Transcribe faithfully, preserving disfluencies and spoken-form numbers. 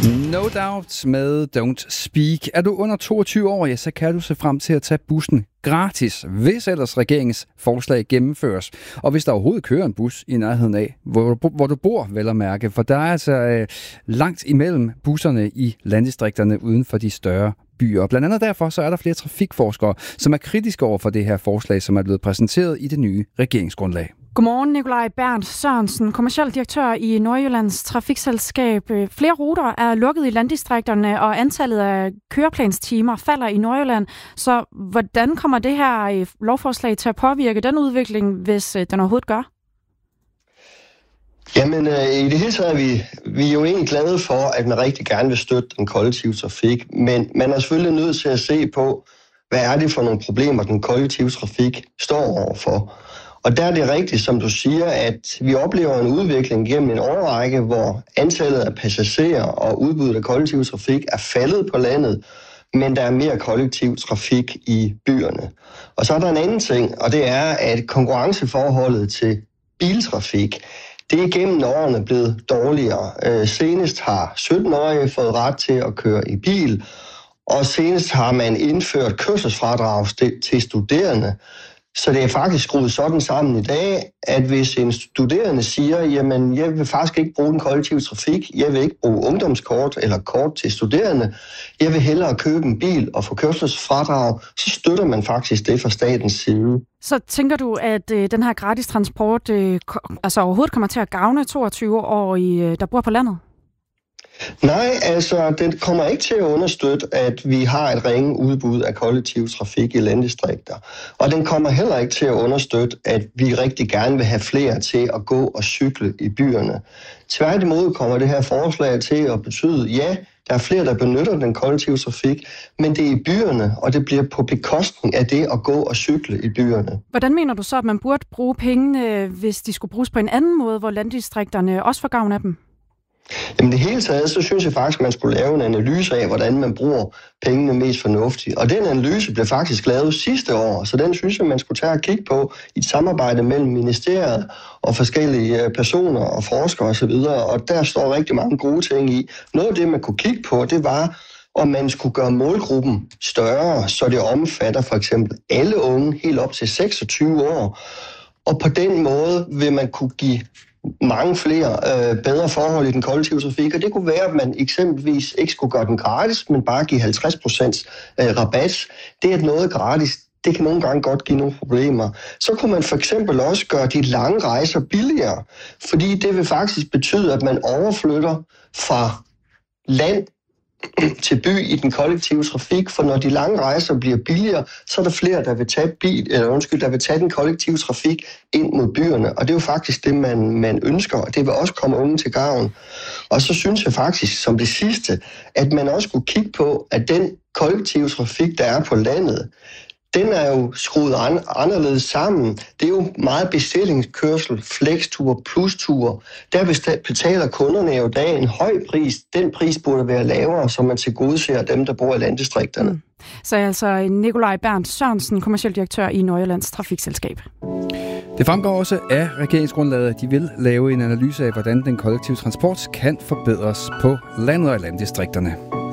No Doubt med Don't Speak. Er du under toogtyve år, ja, så kan du se frem til at tage bussen gratis, hvis ellers regeringens forslag gennemføres. Og hvis der overhovedet kører en bus i nærheden af, hvor du, hvor du bor, vel at mærke. For der er altså øh, langt imellem busserne i landdistrikterne uden for de større byer. Blandt andet derfor så er der flere trafikforskere, som er kritiske over for det her forslag, som er blevet præsenteret i det nye regeringsgrundlag. Godmorgen, Nikolaj Berndt Sørensen, kommerciel direktør i Nordjyllands Trafikselskab. Flere ruter er lukket i landdistrikterne, og antallet af køreplanstimer falder i Nordjylland. Så hvordan kommer det her lovforslag til at påvirke den udvikling, hvis den overhovedet gør? Jamen, øh, i det hele taget er vi, vi er jo egentlig glade for, at man rigtig gerne vil støtte den kollektive trafik, men man er selvfølgelig nødt til at se på, hvad er det for nogle problemer, den kollektive trafik står overfor. Og der er det rigtigt, som du siger, at vi oplever en udvikling gennem en årrække, hvor antallet af passagerer og udbuddet af kollektiv trafik er faldet på landet, men der er mere kollektiv trafik i byerne. Og så er der en anden ting, og det er, at konkurrenceforholdet til biltrafik, det er gennem årene blevet dårligere. Øh, senest har sytten-årige fået ret til at køre i bil, og senest har man indført kørselsfradrag til studerende. Så det er faktisk skruet sådan sammen i dag, at hvis en studerende siger, jamen jeg vil faktisk ikke bruge den kollektive trafik, jeg vil ikke bruge ungdomskort eller kort til studerende, jeg vil hellere købe en bil og få kørselsfradrag, så støtter man faktisk det fra statens side. Så tænker du, at øh, den her gratis transport øh, altså overhovedet kommer til at gavne toogtyve-årige, øh, der bor på landet? Nej, altså den kommer ikke til at understøtte, at vi har et ringe udbud af kollektiv trafik i landdistrikter. Og den kommer heller ikke til at understøtte, at vi rigtig gerne vil have flere til at gå og cykle i byerne. Tværtimod kommer det her forslag til at betyde, ja, der er flere, der benytter den kollektive trafik, men det er i byerne, og det bliver på bekostning af det at gå og cykle i byerne. Hvordan mener du så, at man burde bruge pengene, hvis de skulle bruges på en anden måde, hvor landdistrikterne også får gavn af dem? Jamen det hele taget, så synes jeg faktisk, at man skulle lave en analyse af, hvordan man bruger pengene mest fornuftigt. Og den analyse blev faktisk lavet sidste år, så den synes jeg, man skulle tage og kigge på i et samarbejde mellem ministeriet og forskellige personer og forskere osv. Og der står rigtig mange gode ting i. Noget af det, man kunne kigge på, det var, om man skulle gøre målgruppen større, så det omfatter for eksempel alle unge helt op til seksogtyve år. Og på den måde vil man kunne give mange flere øh, bedre forhold i den kollektive trafik, og det kunne være, at man eksempelvis ikke skulle gøre den gratis, men bare give halvtreds procent øh, rabat. Det at noget gratis, det kan nogle gange godt give nogle problemer. Så kunne man for eksempel også gøre de lange rejser billigere, fordi det vil faktisk betyde, at man overflytter fra land til by i den kollektive trafik, for når de lange rejser bliver billigere, så er der flere, der vil tage bil, eller undskyld, der vil tage den kollektive trafik ind mod byerne, og det er jo faktisk det, man, man ønsker, og det vil også komme unge til gavn. Og så synes jeg faktisk, som det sidste, at man også kunne kigge på, at den kollektive trafik, der er på landet, den er jo skruet anderledes sammen. Det er jo meget bestillingskørsel, flexture, plusture. Der betaler kunderne jo i dag en høj pris. Den pris burde være lavere, så man tilgodeser dem, der bor i landdistrikterne. Mm. Så altså Nikolaj Berndt Sørensen, kommerciel direktør i Nordjyllands Trafikselskab. Det fremgår også af regeringsgrundlaget, at de vil lave en analyse af, hvordan den kollektive transport kan forbedres på landet og i landdistrikterne.